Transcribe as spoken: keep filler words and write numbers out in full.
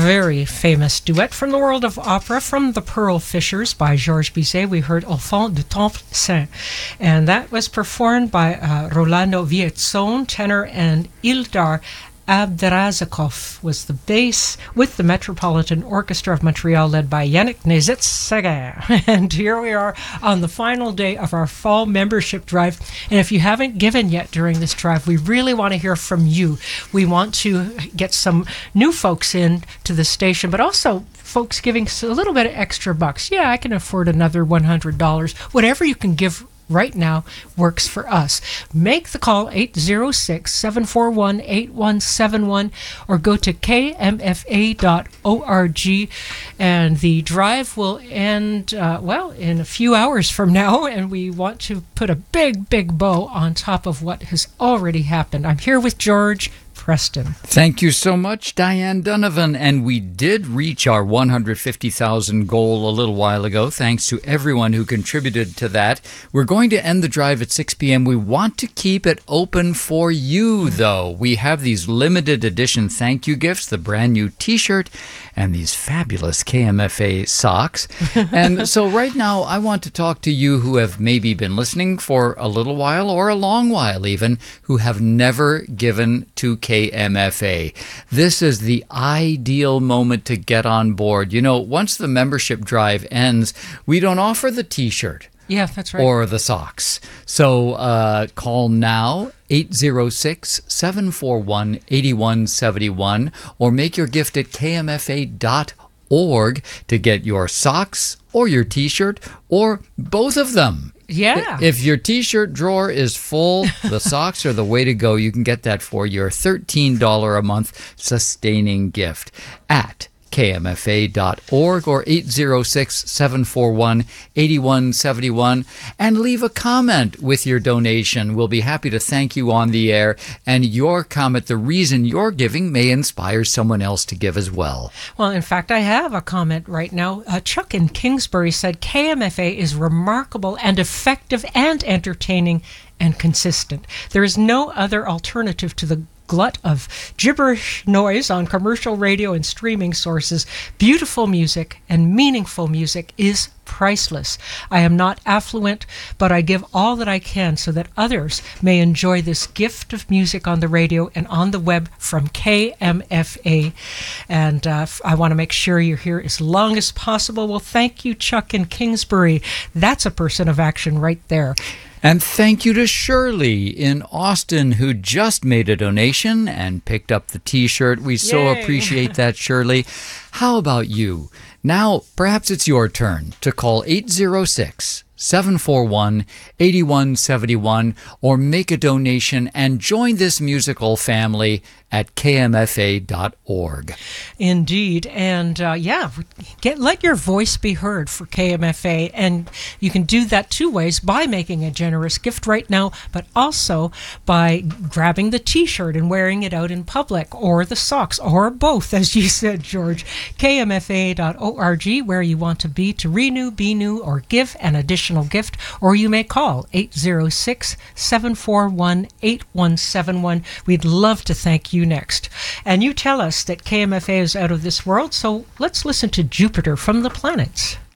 very famous duet from the world of opera from The Pearl Fishers by Georges Bizet. We heard Enfant du Temple Saint, and that was performed by uh, Rolando Vietzon, tenor, and Ildar Abdrazakov was the bass, with the Metropolitan Orchestra of Montreal led by Yannick Nézet-Séguin. And here we are on the final day of our fall membership drive. And if you haven't given yet during this drive, we really want to hear from you. We want to get some new folks in to the station, but also folks giving a little bit of extra bucks. Yeah, I can afford another one hundred dollars. Whatever you can give right now works for us. Make the call eight zero six, seven four one, eight one seven one or go to k m f a dot org, and the drive will end, uh, well, in a few hours from now, and we want to put a big, big bow on top of what has already happened. I'm here with George Preston. Thank you so much, Diane Donovan. And we did reach our one hundred fifty thousand goal a little while ago, thanks to everyone who contributed to that. We're going to end the drive at six p.m. We want to keep it open for you, though. We have these limited edition thank you gifts, the brand new t-shirt, and these fabulous K M F A socks. And so right now, I want to talk to you who have maybe been listening for a little while or a long while even, who have never given to K M F A. This is the ideal moment to get on board. You know, once the membership drive ends, we don't offer the t-shirt. Yeah, that's right. Or the socks. So uh, call now, eight zero six, seven four one, eight one seven one, or make your gift at k m f a dot org to get your socks or your t-shirt or both of them. Yeah. If your t-shirt drawer is full, the socks are the way to go. You can get that for your thirteen dollars a month sustaining gift at k m f a dot org or eight zero six, seven four one, eight one seven one, and leave a comment with your donation. We'll be happy to thank you on the air, and your comment, the reason you're giving, may inspire someone else to give as well. Well, in fact, I have a comment right now. Uh, Chuck in Kingsbury said K M F A is remarkable and effective and entertaining and consistent. There is no other alternative to the glut of gibberish noise on commercial radio and streaming sources. Beautiful music and meaningful music is priceless. I am not affluent, but I give all that I can so that others may enjoy this gift of music on the radio and on the web from K M F A. And uh, I want to make sure you're here as long as possible. Well, thank you, Chuck in Kingsbury. That's a person of action right there. And thank you to Shirley in Austin, who just made a donation and picked up the t-shirt. We so Yay. appreciate that, Shirley. How about you? Now, perhaps it's your turn to call eight zero six, seven four one, eight one seven one or make a donation and join this musical family at k m f a dot org. Indeed. And uh, yeah, get let your voice be heard for K M F A. And you can do that two ways: by making a generous gift right now, but also by grabbing the t-shirt and wearing it out in public, or the socks, or both, as you said, George. k m f a dot org, where you want to be to renew, be new, or give an additional gift. Or you may call eight zero six, seven four one, eight one seven one. We'd love to thank you next. And you tell us that K M F A is out of this world, so let's listen to Jupiter from the Planets.